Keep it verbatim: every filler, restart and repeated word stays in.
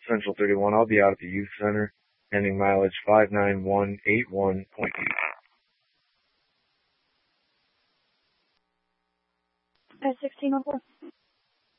Central thirty-one. I'll be out at the youth center. Ending mileage five nine one eight one point eight. Uh, sixteen oh four.